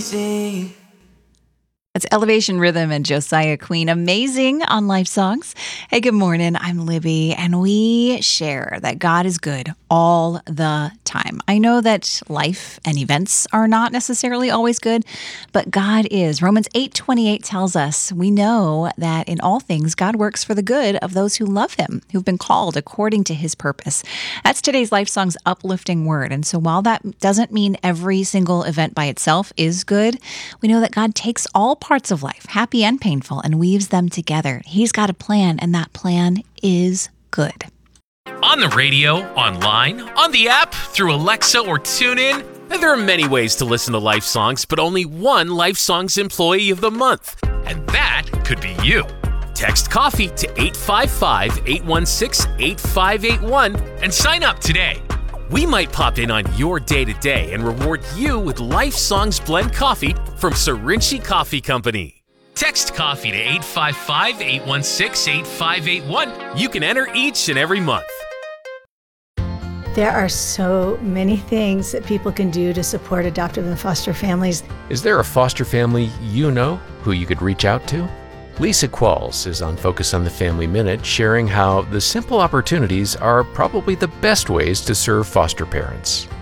It's Elevation Rhythm and Josiah Queen. Amazing on Life Songs. Hey, good morning. I'm Libby, and we share that God is good all the time. I know that life and events are not necessarily always good, but God is. Romans 8:28 tells us we know that in all things God works for the good of those who love him, who've been called according to his purpose. That's today's Life Songs uplifting word. And so while that doesn't mean every single event by itself is good, we know that God takes all parts of life, happy and painful, and weaves them together. He's got a plan, and that plan is good. On the radio, online, on the app, through Alexa or TuneIn, there are many ways to listen to Life Songs, but only one Life Songs Employee of the Month, and that could be you. Text COFFEE to 855-816-8581 and sign up today. We might pop in on your day-to-day and reward you with Life Songs Blend Coffee from Sarinchi Coffee Company. Text COFFEE to 855-816-8581. You can enter each and every month. There are so many things that people can do to support adoptive and foster families. Is there a foster family you know who you could reach out to? Lisa Qualls is on Focus on the Family Minute, sharing how the simple opportunities are probably the best ways to serve foster parents.